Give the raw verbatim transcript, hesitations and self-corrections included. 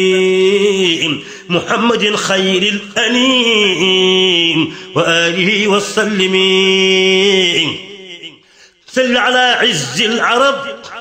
محمد خير الأنيم وآله وسلم. صل على عز العرب